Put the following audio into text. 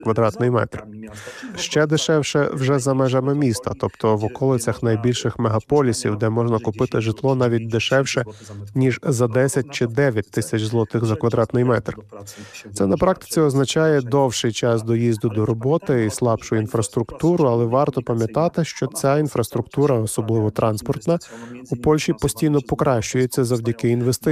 квадратний метр. Ще дешевше вже за межами міста, тобто в околицях найбільших мегаполісів, де можна купити житло навіть дешевше, ніж за 10 чи 9 тисяч злотих за квадратний метр. Це на практиці означає довший час доїзду до роботи і слабшу інфраструктуру, але варто пам'ятати, що ця інфраструктура, особливо транспортна, у Польщі постійно покращується завдяки інвестиціям.